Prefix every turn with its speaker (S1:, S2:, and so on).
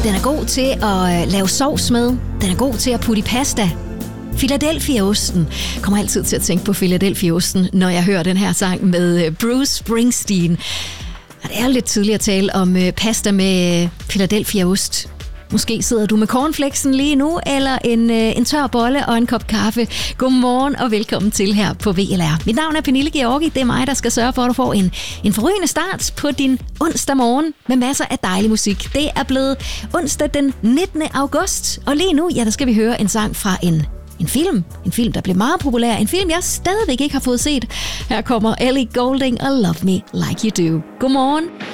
S1: Den er god til at lave sovs med. Den er god til at putte i pasta. Philadelphia-osten. Jeg kommer altid til at tænke på Philadelphia-osten, når jeg hører den her sang med Bruce Springsteen. Det er lidt tidligt at tale om pasta med Philadelphia-ost. Måske sidder du med cornflakesen lige nu, eller en tør bolle og en kop kaffe. Godmorgen og velkommen til her på VLR. Mit navn er Pernille Georgi. Det er mig, der skal sørge for, at du får en forrygende start på din onsdag morgen med masser af dejlig musik. Det er blevet onsdag den 19. august, og lige nu, der skal vi høre en sang fra en film. En film, der blev meget populær. En film, jeg stadigvæk ikke har fået set. Her kommer Ellie Goulding og Love Me Like You Do. Godmorgen.